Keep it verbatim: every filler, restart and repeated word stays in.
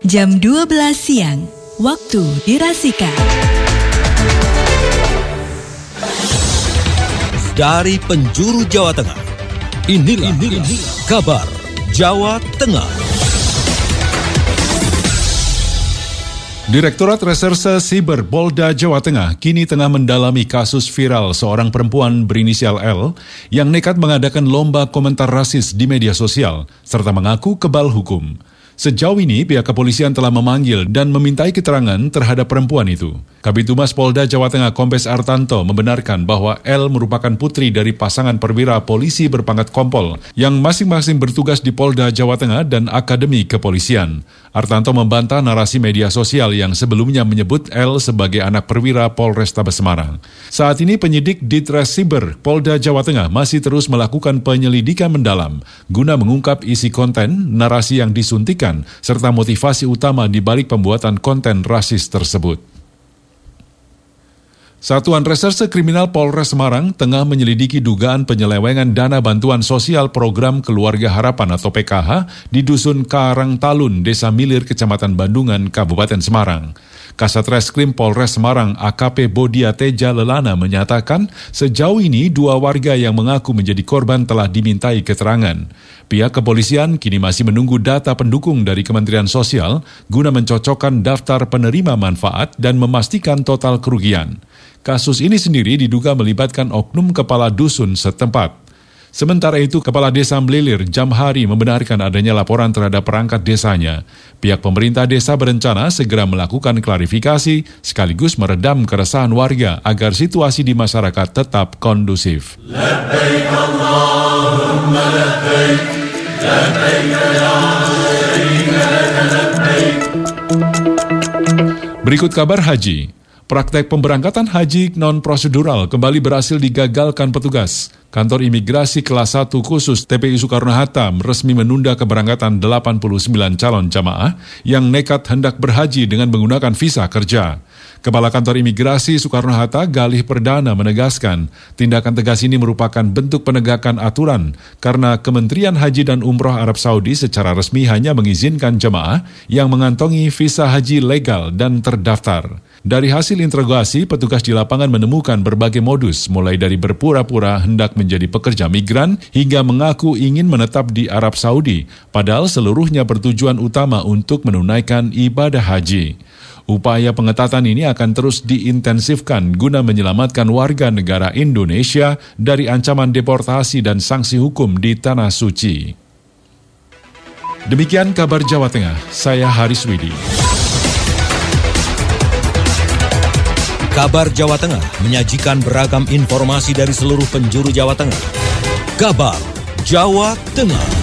jam dua belas siang, waktu dirasika. Dari penjuru Jawa Tengah, inilah, inilah kabar Jawa Tengah. Direktorat Reserse Siber Polda Jawa Tengah kini tengah mendalami kasus viral seorang perempuan berinisial L yang nekat mengadakan lomba komentar rasis di media sosial serta mengaku kebal hukum. Sejauh ini, pihak kepolisian telah memanggil dan memintai keterangan terhadap perempuan itu. Kabid Humas Polda Jawa Tengah Kombes Artanto membenarkan bahwa L merupakan putri dari pasangan perwira polisi berpangkat kompol yang masing-masing bertugas di Polda Jawa Tengah dan Akademi Kepolisian. Artanto membantah narasi media sosial yang sebelumnya menyebut L sebagai anak perwira Polrestabes Semarang. Saat ini penyidik Ditres Siber Polda Jawa Tengah masih terus melakukan penyelidikan mendalam guna mengungkap isi konten, narasi yang disuntikan, serta motivasi utama di balik pembuatan konten rasis tersebut. Satuan Reserse Kriminal Polres Semarang tengah menyelidiki dugaan penyelewengan dana bantuan sosial program Keluarga Harapan atau P K H di Dusun Karangtalun, Desa Milir, Kecamatan Bandungan, Kabupaten Semarang. Kasat Reskrim Polres Semarang A K P Bodia Teja Lelana menyatakan sejauh ini dua warga yang mengaku menjadi korban telah dimintai keterangan. Pihak kepolisian kini masih menunggu data pendukung dari Kementerian Sosial guna mencocokkan daftar penerima manfaat dan memastikan total kerugian. Kasus ini sendiri diduga melibatkan oknum kepala dusun setempat. Sementara itu, Kepala Desa Mlilir Jamhari membenarkan adanya laporan terhadap perangkat desanya. Pihak pemerintah desa berencana segera melakukan klarifikasi sekaligus meredam keresahan warga agar situasi di masyarakat tetap kondusif. Labbaik Allahumma labbaik, labbaik ya syarika laka labbaik. Berikut kabar haji. Praktek pemberangkatan haji non-prosedural kembali berhasil digagalkan petugas. Kantor Imigrasi Kelas satu Khusus T P I Soekarno-Hatta resmi menunda keberangkatan delapan puluh sembilan calon jamaah yang nekat hendak berhaji dengan menggunakan visa kerja. Kepala Kantor Imigrasi Soekarno-Hatta Galih Perdana menegaskan, tindakan tegas ini merupakan bentuk penegakan aturan karena Kementerian Haji dan Umroh Arab Saudi secara resmi hanya mengizinkan jemaah yang mengantongi visa haji legal dan terdaftar. Dari hasil interogasi, petugas di lapangan menemukan berbagai modus, mulai dari berpura-pura hendak menjadi pekerja migran hingga mengaku ingin menetap di Arab Saudi, padahal seluruhnya bertujuan utama untuk menunaikan ibadah haji. Upaya pengetatan ini akan terus diintensifkan guna menyelamatkan warga negara Indonesia dari ancaman deportasi dan sanksi hukum di Tanah Suci. Demikian kabar Jawa Tengah, saya Haris Widi. Kabar Jawa Tengah menyajikan beragam informasi dari seluruh penjuru Jawa Tengah. Kabar Jawa Tengah.